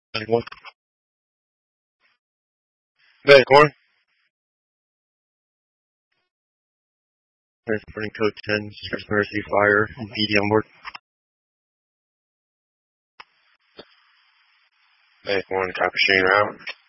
Anyone? Hey, Corn. Transporting code 10, emergency fire, medium work. Hey, Corn, copy machine route.